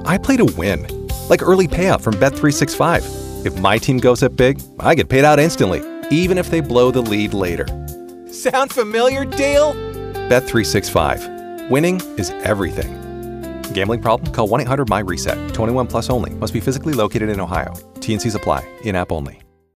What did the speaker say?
I play to win, like early payout from Bet365. If my team goes up big, I get paid out instantly, even if they blow the lead later. Sound familiar, Dale? Bet365. Winning is everything. Gambling problem? Call 1-800-MY-RESET. 21 plus only. Must be physically located in Ohio. T&Cs apply. In-app only.